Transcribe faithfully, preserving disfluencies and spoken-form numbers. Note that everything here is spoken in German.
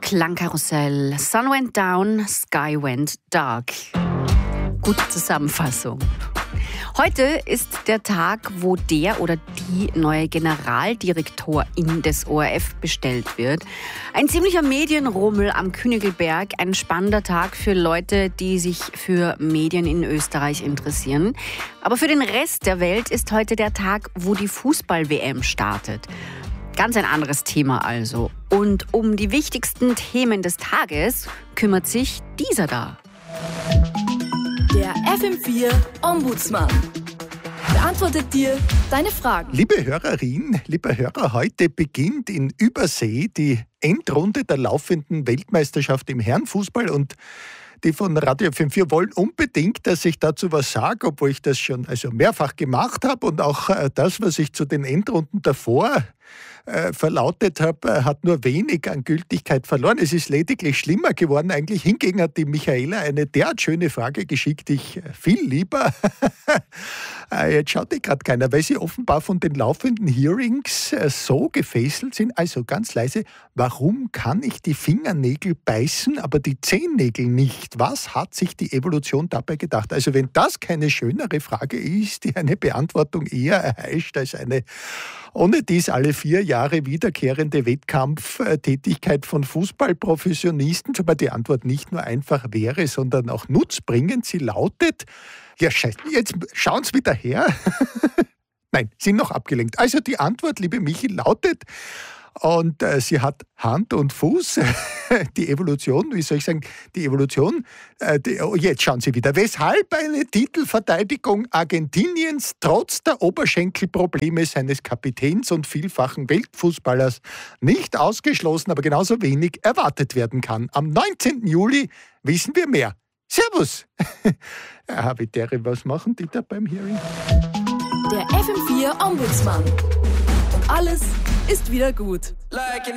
Klangkarussell. Sun went down, sky went dark. Gute Zusammenfassung. Heute ist der Tag, wo der oder die neue Generaldirektorin des O R F bestellt wird. Ein ziemlicher Medienrummel am Königelberg, ein spannender Tag für Leute, die sich für Medien in Österreich interessieren. Aber für den Rest der Welt ist heute der Tag, wo die Fußball-W M startet. Ganz ein anderes Thema also. Und um die wichtigsten Themen des Tages kümmert sich dieser da. Der F M vier Ombudsmann beantwortet dir deine Fragen. Liebe Hörerin, lieber Hörer, heute beginnt in Übersee die Endrunde der laufenden Weltmeisterschaft im Herrenfußball und die von Radio F M vier wollen unbedingt, dass ich dazu was sage, obwohl ich das schon also mehrfach gemacht habe und auch äh, das, was ich zu den Endrunden davor äh, verlautet habe, äh, hat nur wenig an Gültigkeit verloren. Es ist lediglich schlimmer geworden. Eigentlich hingegen hat die Michaela eine derart schöne Frage geschickt, die ich äh, viel lieber. äh, jetzt schaut die gerade keiner, weil sie offenbar von den laufenden Hearings äh, so gefesselt sind. Also ganz leise, warum kann ich die Fingernägel beißen, aber die Zehennägel nicht? Was hat sich die Evolution dabei gedacht? Also wenn das keine schönere Frage ist, die eine Beantwortung eher erheischt als eine ohne dies alle vier Jahre wiederkehrende Wettkampftätigkeit von Fußballprofessionisten, zumal die Antwort nicht nur einfach wäre, sondern auch nutzbringend. Sie lautet, ja scheiße, jetzt schauen Sie wieder her. Nein, sind noch abgelenkt. Also die Antwort, liebe Michi, lautet, und äh, sie hat Hand und Fuß, die Evolution, wie soll ich sagen, die Evolution, äh, die, oh, jetzt schauen Sie wieder, weshalb eine Titelverteidigung Argentiniens trotz der Oberschenkelprobleme seines Kapitäns und vielfachen Weltfußballers nicht ausgeschlossen, aber genauso wenig erwartet werden kann. Am neunzehnten Juli wissen wir mehr. Servus! Herr Habitäre, was machen die da beim Hearing? Der F M vier Ombudsmann. Und alles ist wieder gut. Like